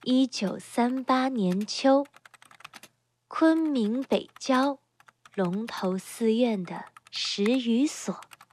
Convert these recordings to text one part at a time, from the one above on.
1938年秋，昆明北郊龙头寺院的石语所。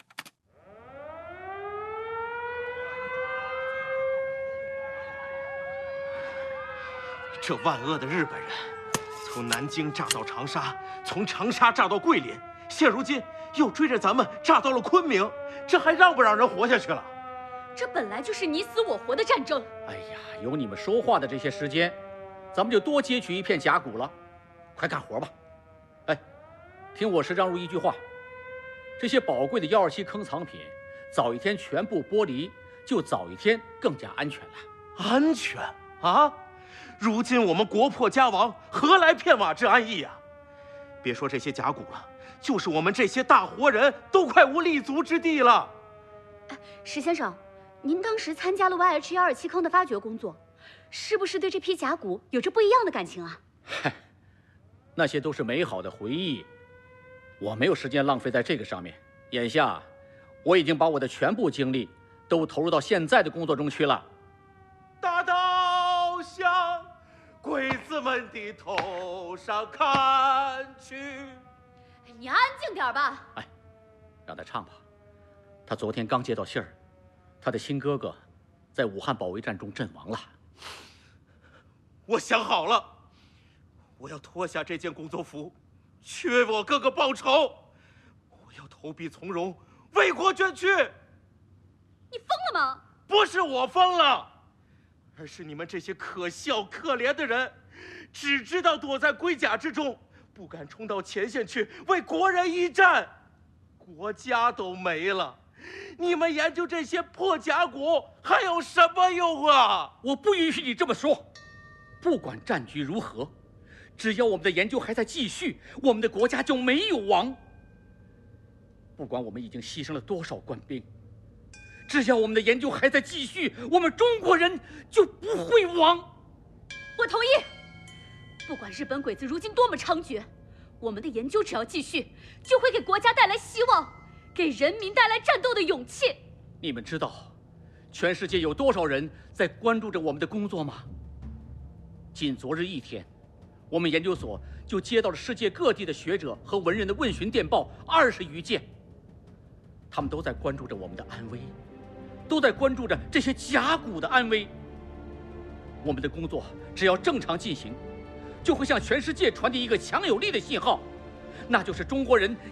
这万恶的日本人，从南京炸到长沙，从长沙炸到桂林，现如今又追着咱们炸到了昆明，这还让不让人活下去了？ 这本来就是你死我活的战争。 哎呀，有你们说话的这些时间，咱们就多截取一片甲骨了，快干活吧。哎，听我石章如一句话，这些宝贵的127坑藏品，早一天全部剥离，就早一天更加安全了。 安全啊！如今我们国破家亡，何来片瓦之安逸呀？别说这些甲骨了，就是我们这些大活人都快无立足之地了。 石先生，您当时参加了 YH127坑的发掘工作，是不是对这批甲骨有着不一样的感情啊？ 嗨，那些都是美好的回忆，我没有时间浪费在这个上面。眼下，我已经把我的全部精力都投入到现在的工作中去了。 大刀向鬼子们的头上看去。 你安静点吧。 哎，让他唱吧。他昨天刚接到信儿，他的亲哥哥在武汉保卫战中阵亡了。 我想好了，我要脱下这件工作服，去为我哥哥报仇。我要投笔从戎，为国捐躯。 你疯了吗？ 不是我疯了，而是你们这些可笑可怜的人，只知道躲在龟甲之中，不敢冲到前线去为国人一战。国家都没了，你们研究这些破甲骨还有什么用啊？ 我不允许你这么说。不管战局如何，只要我们的研究还在继续，我们的国家就没有亡。不管我们已经牺牲了多少官兵，只要我们的研究还在继续，我们中国人就不会亡。 我同意。不管日本鬼子如今多么猖獗，我们的研究只要继续，就会给国家带来希望，给人民带来战斗的勇气。 你们知道，全世界有多少人在关注着我们的工作吗？仅昨日一天，我们研究所就接到了世界各地的学者和文人的问询电报20余件，他们都在关注着我们的安危，都在关注着这些甲骨的安危。我们的工作只要正常进行，就会向全世界传递一个强有力的信号，那就是中国人